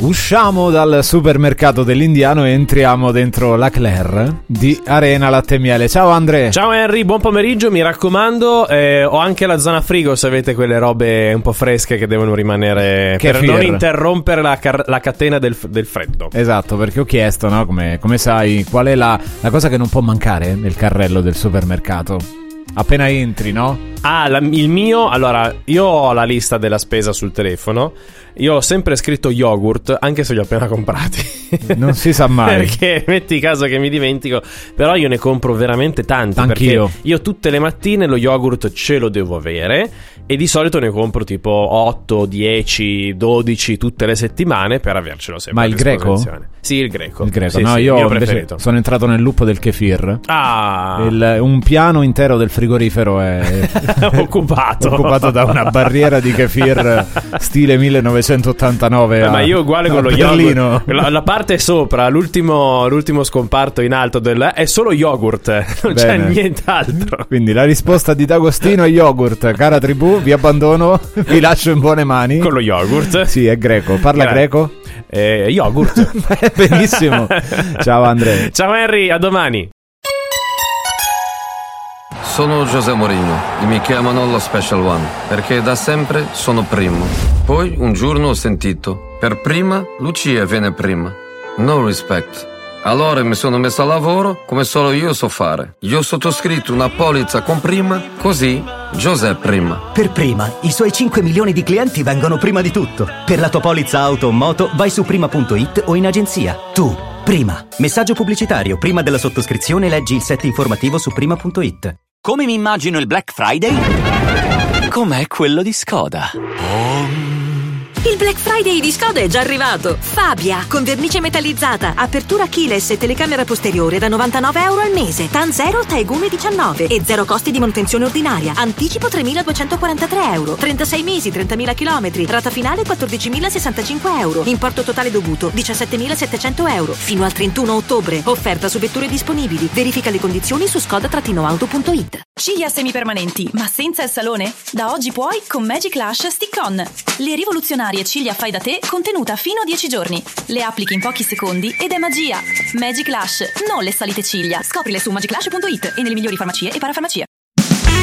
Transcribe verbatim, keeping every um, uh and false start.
Usciamo dal supermercato dell'Indiano e entriamo dentro la Claire di Arena Latte e Miele. Ciao Andre. Ciao Henry, buon pomeriggio, mi raccomando, eh, ho anche la zona frigo se avete quelle robe un po' fresche che devono rimanere Kefir. Per non interrompere la, car- la catena del, del freddo. Esatto, perché ho chiesto, no, come, come sai, qual è la, la cosa che non può mancare nel carrello del supermercato? Appena entri, no? Ah, la, il mio, allora, io ho la lista della spesa sul telefono. Io ho sempre scritto yogurt, anche se li ho appena comprati. Non si sa mai. Perché metti caso che mi dimentico. Però io ne compro veramente tanti. Anch'io. Perché io tutte le mattine lo yogurt ce lo devo avere. E di solito ne compro tipo otto, dieci, dodici tutte le settimane per avercelo sempre. Ma a il greco? Sì, il greco. Il greco, sì, no, sì, io mio invece preferito. sono entrato nel loop del kefir. Ah, Il, un piano intero del frigorifero è occupato. occupato da una barriera di kefir stile millenovecentottantanove. Eh, a, ma io uguale con lo Berlino. yogurt. La, la parte sopra, l'ultimo, l'ultimo scomparto in alto del, è solo yogurt, non Bene. c'è nient'altro. Quindi la risposta di D'Agostino è yogurt. Cara tribù, vi abbandono, vi lascio in buone mani. Con lo yogurt. Sì, è greco. Parla Gra- greco? Eh, yogurt. Benissimo. Ciao Andre. Ciao Henry, a domani. Sono José Mourinho e mi chiamano lo Special One perché da sempre sono primo. Poi un giorno ho sentito, per prima Lucia viene prima. No respect. Allora mi sono messo a lavoro come solo io so fare. Io ho sottoscritto una polizza con prima, così José prima. Per prima, i suoi cinque milioni di clienti vengono prima di tutto. Per la tua polizza auto o moto vai su prima punto it o in agenzia. Tu, prima. Messaggio pubblicitario. Prima della sottoscrizione leggi il set informativo su prima punto it. Come mi immagino il Black Friday? Com'è quello di Skoda. Il Black Friday di Skoda è già arrivato. Fabia, con vernice metallizzata, apertura keyless e telecamera posteriore da novantanove euro al mese. TAN zero, Taigume diciannove e zero costi di manutenzione ordinaria. Anticipo tremiladuecentoquarantatré euro. trentasei mesi, trentamila chilometri. Rata finale quattordicimilasessantacinque euro. Importo totale dovuto diciassettemilasettecento euro. Fino al trentuno ottobre. Offerta su vetture disponibili. Verifica le condizioni su skoda auto punto it. Ciglia semipermanenti, ma senza il salone? Da oggi puoi con Magic Lash Stick-On. Le rivoluzionarie ciglia fai da te contenuta fino a dieci giorni. Le applichi in pochi secondi ed è magia. Magic Lash, non le solite ciglia. Scoprile su magic lash punto it e nelle migliori farmacie e parafarmacie.